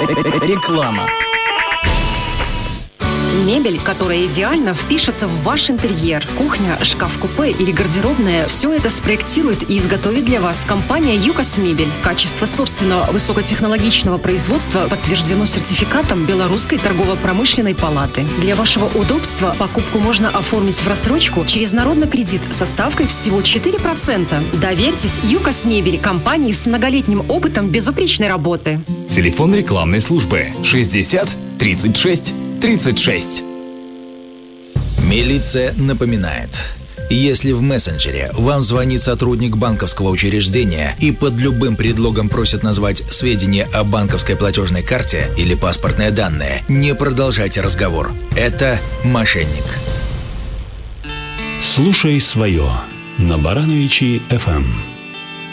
Реклама. Мебель, которая идеально впишется в ваш интерьер. Кухня, шкаф-купе или гардеробная – все это спроектирует и изготовит для вас компания «ЮКОС Мебель». Качество собственного высокотехнологичного производства подтверждено сертификатом Белорусской торгово-промышленной палаты. Для вашего удобства покупку можно оформить в рассрочку через народный кредит со ставкой всего 4%. Доверьтесь «ЮКОС Мебель» – компании с многолетним опытом безупречной работы. Телефон рекламной службы 60 36 36. Милиция напоминает. Если в мессенджере вам звонит сотрудник банковского учреждения и под любым предлогом просит назвать сведения о банковской платежной карте или паспортные данные, не продолжайте разговор. Это мошенник. Слушай свое на Барановичи FM.